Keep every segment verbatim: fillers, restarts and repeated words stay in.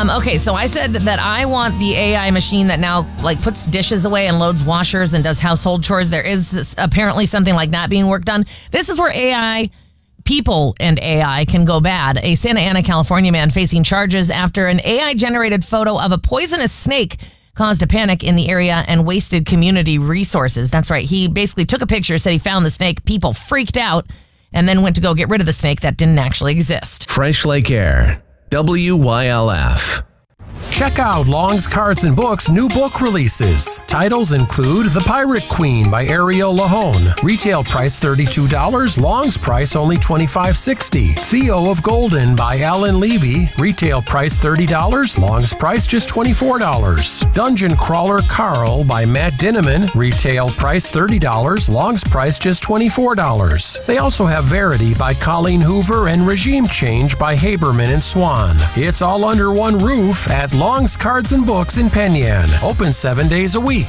Um, okay, so I said that I want the A I machine that now like puts dishes away and loads washers and does household chores. There is apparently something like that being worked on. This is where A I, people and A I can go bad. A Santa Ana, California man facing charges after an A I-generated photo of a poisonous snake caused a panic in the area and wasted community resources. That's right. He basically took a picture, said he found the snake. People freaked out and then went to go get rid of the snake that didn't actually exist. Fresh Lake Air, W Y L F. Check out Long's Cards and Books' new book releases. Titles include The Pirate Queen by Ariel Lahone. Retail price thirty-two dollars, Long's price only twenty-five dollars and sixty cents. Theo of Golden by Alan Levy. Retail price thirty dollars, Long's price just twenty-four dollars. Dungeon Crawler Carl by Matt Dinneman. Retail price thirty dollars, Long's price just twenty-four dollars. They also have Verity by Colleen Hoover and Regime Change by Haberman and Swan. It's all under one roof at Long's Cards and Books in Penn Yan. Open seven days a week.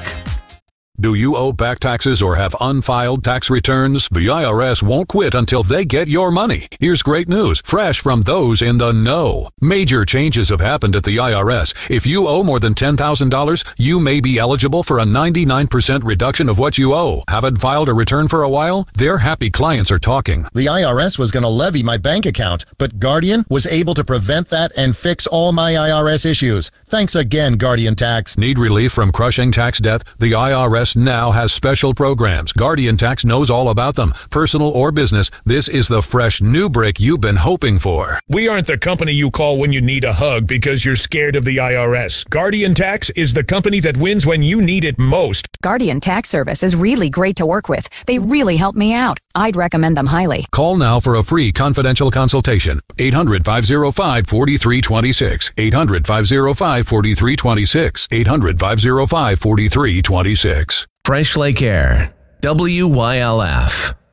Do you owe back taxes or have unfiled tax returns? The I R S won't quit until they get your money. Here's great news, fresh from those in the know. Major changes have happened at the I R S. If you owe more than ten thousand dollars, you may be eligible for a ninety-nine percent reduction of what you owe. Haven't filed a return for a while? Their happy clients are talking. The I R S was going to levy my bank account, but Guardian was able to prevent that and fix all my I R S issues. Thanks again, Guardian Tax. Need relief from crushing tax debt? The I R S now has special programs. Guardian Tax knows all about them. Personal or business, this is the fresh new break you've been hoping for. We aren't the company you call when you need a hug because you're scared of the I R S. Guardian Tax is the company that wins when you need it most. Guardian Tax Service is really great to work with. They really help me out. I'd recommend them highly. Call now for a free confidential consultation. eight hundred, five oh five, four three two six. eight hundred, five oh five, four three two six. eight hundred, five oh five, four three two six. Fresh Lake Air, W Y L F.